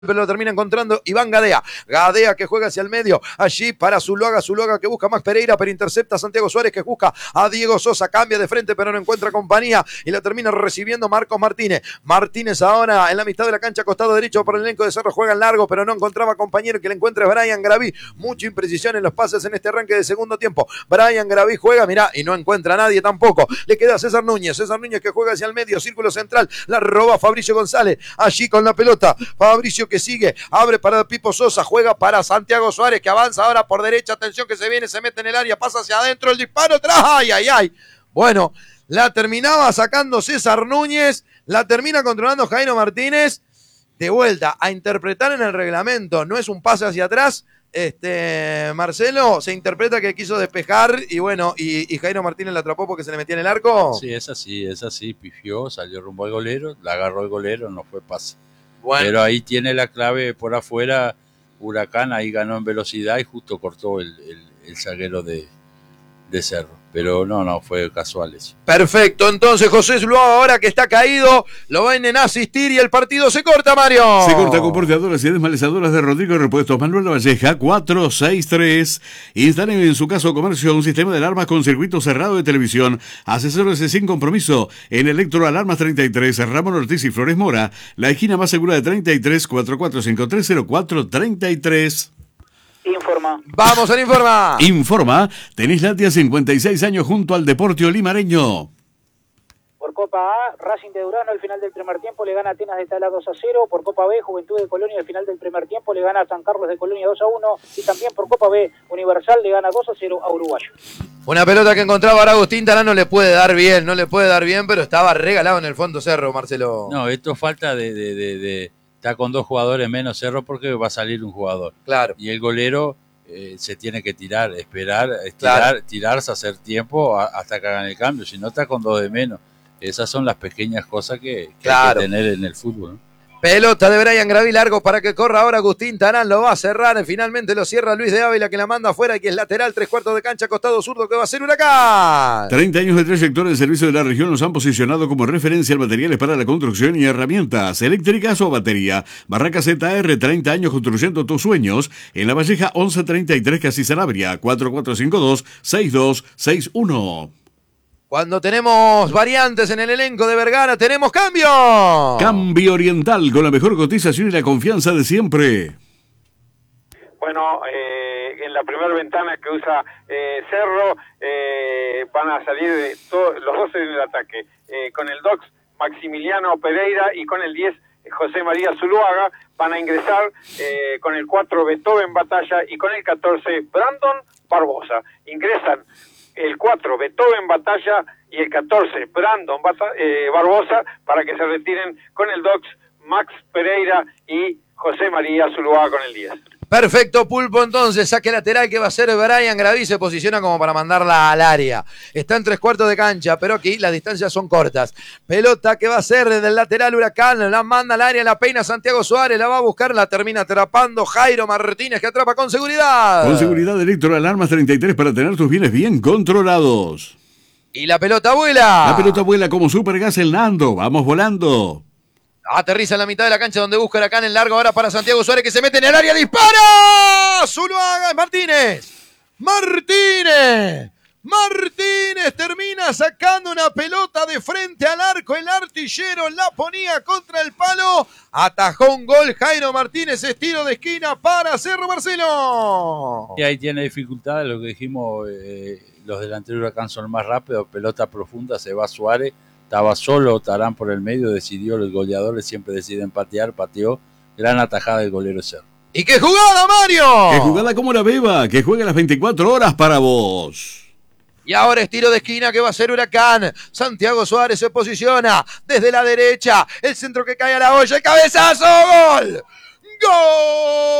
pero lo termina encontrando Iván Gadea. Gadea que juega hacia el medio, allí para Zuluaga que busca a Max Pereira, pero intercepta a Santiago Suárez que busca a Diego Sosa, cambia de frente pero no encuentra compañía y la termina recibiendo Marcos Martínez. Martínez ahora en la mitad de la cancha, costado derecho por el elenco de Cerro, juega en largo pero no encontraba compañero, que le encuentra Brian Gravy. Mucha imprecisión en los pases en este arranque de segundo tiempo. Brian Gravy juega, mirá, y no encuentra a nadie tampoco. Le queda César Núñez que juega hacia el medio, círculo central, la roba Fabricio González, allí con la pelota, Fabricio que sigue, abre para Pipo Sosa, juega para Santiago Suárez que avanza ahora por derecha, atención que se viene, se mete en el área, pasa hacia adentro, el disparo atrás, ay. Bueno, la terminaba sacando César Núñez, la termina controlando Jairo Martínez, de vuelta a interpretar en el reglamento, no es un pase hacia atrás, Marcelo, se interpreta que quiso despejar y bueno, y Jairo Martínez la atrapó porque se le metía en el arco. Sí, es así, pifió, salió rumbo al golero, la agarró el golero, no fue pase. Bueno. Pero ahí tiene la clave por afuera, Huracán ahí ganó en velocidad y justo cortó el zaguero de Cerro. Pero no, fue casual eso. Perfecto, entonces José Zuluaga ahora que está caído, lo vienen a asistir y el partido se corta, Mario. Se corta con porteadoras y desmalezadoras de Rodrigo Repuestos Manuel Lavalleja, 463. Instalen en su caso comercio un sistema de alarmas con circuito cerrado de televisión. Asesórese sin compromiso en Electroalarmas 33, Ramón Ortiz y Flores Mora, la esquina más segura de 33, 44530433. Informa. Vamos al Informa. Informa, tenés Latia 56 años junto al Deporte Olimareño. Por Copa A, Racing de Durano al final del primer tiempo le gana a Atenas de Tala 2-0. Por Copa B, Juventud de Colonia al final del primer tiempo le gana a San Carlos de Colonia 2-1. Y también por Copa B, Universal le gana 2-0 a Uruguayo. Una pelota que encontraba ahora Agustín Talán, no le puede dar bien, pero estaba regalado en el fondo Cerro, Marcelo. No, esto falta de está con dos jugadores menos Cerro porque va a salir un jugador. Claro. Y el golero se tiene que tirar, esperar, Claro. tirarse, hacer tiempo hasta que hagan el cambio. Si no, está con dos de menos. Esas son las pequeñas cosas que hay que tener en el fútbol, ¿no? Pelota de Brian Gravy largo para que corra ahora Agustín Tarán, lo va a cerrar, finalmente lo cierra Luis de Ávila que la manda afuera y que es lateral, 3/4 de cancha, costado zurdo que va a ser Huracán. 30 años de trayectoria en servicio de la región los han posicionado como referencia en materiales para la construcción y herramientas eléctricas o batería. Barraca ZR, 30 años construyendo tus sueños. En La Valleja, 1133 Casi Sanabria, 4452-6261. Cuando tenemos variantes en el elenco de Vergara, tenemos cambio. Cambio Oriental, con la mejor cotización y la confianza de siempre. Bueno, en la primera ventana que usa Cerro, van a salir los dos en el ataque. Con el Dox Maximiliano Pereira y con el 10 José María Zuluaga van a ingresar con el 4 Beethoven Batalla y con el 14 Brandon Barbosa. Ingresan el 4 Beethoven Batalla y el 14 Brandon Barbosa para que se retiren con el Dox Max Pereira y José María Zuluaga con el 10. Perfecto, Pulpo, entonces, saque lateral que va a ser Brian Gravy, se posiciona como para mandarla al área. Está en 3/4 de cancha, pero aquí las distancias son cortas. Pelota que va a ser desde el lateral Huracán, la manda al área, la peina Santiago Suárez, la va a buscar, la termina atrapando Jairo Martínez, que atrapa con seguridad. Con seguridad, Electroalarmas 33 para tener tus bienes bien controlados. Y la pelota vuela. La pelota vuela como Supergas el Nando, vamos volando. Aterriza en la mitad de la cancha donde busca Huracán en largo ahora para Santiago Suárez que se mete en el área, dispara. Zuluaga, Martínez termina sacando una pelota de frente al arco, el artillero la ponía contra el palo, atajó un gol Jairo Martínez, estilo de esquina para Cerro, Marcelo. Y ahí tiene dificultades, lo que dijimos, los delanteros de Huracán son más rápidos, pelota profunda, se va Suárez. Estaba solo Tarán por el medio, decidió, los goleadores siempre deciden patear, pateó, gran atajada del golero Cerro. ¡Y qué jugada, Mario! ¡Qué jugada como la Beba, que juega las 24 horas para vos! Y ahora es tiro de esquina que va a ser Huracán. Santiago Suárez se posiciona desde la derecha, el centro que cae a la olla, el cabezazo, ¡gol! ¡Gol!